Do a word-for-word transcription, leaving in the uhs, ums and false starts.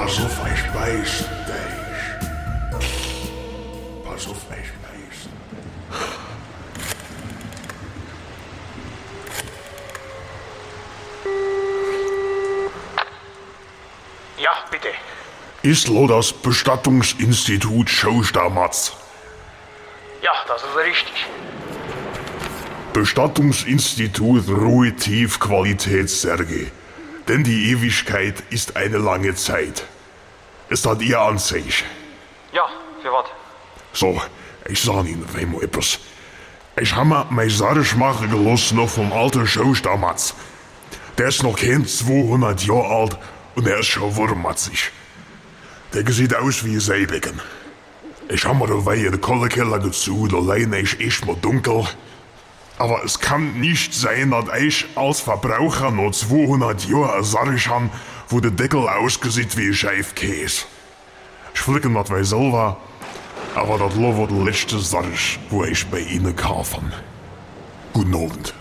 Pass auf, ich beiß dich. Pass auf, ich beiß. Ja, bitte. Ist lo das Bestattungsinstitut Schostamatz? Ja, das ist richtig. Bestattungsinstitut Ruhe Tief Qualität Sergei. Denn die Ewigkeit ist eine lange Zeit. Es hat ihr an sich. Ja, für was? So, ich sag Ihnen einmal etwas. Ich habe mir mein Sarg machen gelassen noch vom alten Schostamatz. Der ist noch kein zweihundert Jahre alt und er ist schon wurmatzig. Der sieht aus wie ein Seebecken. Ich habe mir dabei in den Kohlekeller gezogen, allein ist echt mal dunkel. Aber es kann nicht sein, dass ich als Verbraucher noch zweihundert Jahre ein Sarg habe, wo der Deckel aussieht wie ein Scheifkäse. Ich flicke das bei selber, aber das war der letzte Sarg, wo ich bei Ihnen kaufe. Guten Abend.